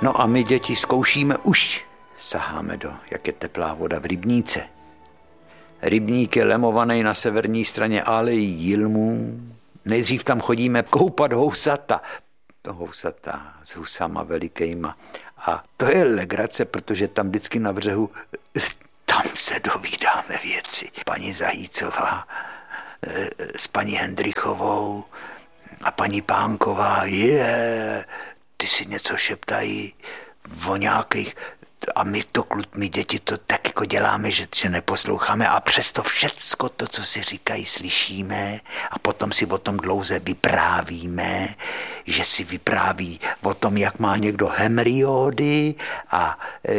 No a my děti zkoušíme už. Saháme jak je teplá voda v rybníce. Rybník je lemovaný na severní straně Alejí Jilmů. Nejdřív tam chodíme koupat housata. Housata s husama velikýma. A to je legrace, protože tam vždycky na břehu, tam se dovídáme věci. Paní Zajícová s paní Hendrichovou a paní Pánková, ty si něco šeptají o nějakých, a my děti to tak jako děláme, že neposloucháme a přesto všecko to, co si říkají, slyšíme a potom si o tom dlouze vyprávíme, že si vypráví o tom, jak má někdo hemoriódy a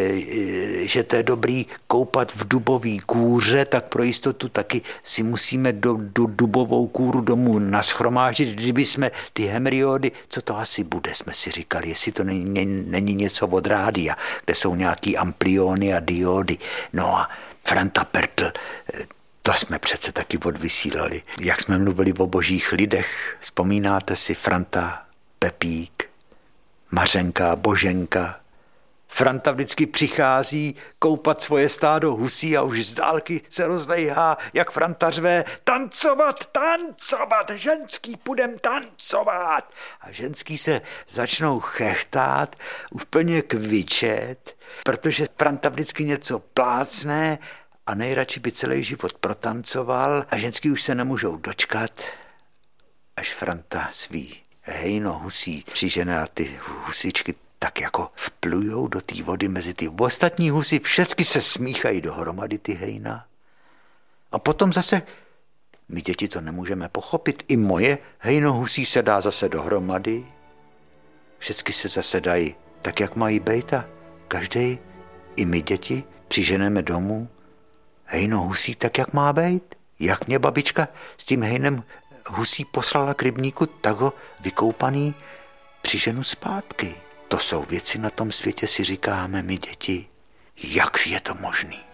že to je dobrý koupat v dubový kůře, tak pro jistotu taky si musíme do dubovou kůru domů nashromáždit, kdyby jsme ty hemoriódy, co to asi bude, jsme si říkali, jestli to není něco od rádia, kde jsou nějaký ampliony a diody. No a Franta Pertl, to jsme přece taky odvysílali. Jak jsme mluvili o božích lidech, vzpomínáte si Franta, Pepík, Mařenka, Boženka. Franta vždycky přichází koupat svoje stádo husí a už z dálky se rozlejhá, jak Franta řve: tancovat, tancovat, ženský, půjdem tancovat. A ženský se začnou chechtát, úplně kvičet, protože Franta vždycky něco plácne a nejradši by celý život protancoval a ženský už se nemůžou dočkat, až Franta svý hejno husí přižene a ty husičky tak jako vplujou do té vody mezi ty ostatní husy, všechny se smíchají dohromady ty hejna. A potom zase, my děti to nemůžeme pochopit, i moje hejno husí se dá zase dohromady, všechny se zase dají tak, jak mají být a každý, i my děti, přiženeme domů hejno husí tak, jak má být. Jak mě babička s tím hejnem husí poslala k rybníku, tak ho vykoupaný přiženu zpátky. To jsou věci na tom světě, si říkáme my děti, jak je to možný.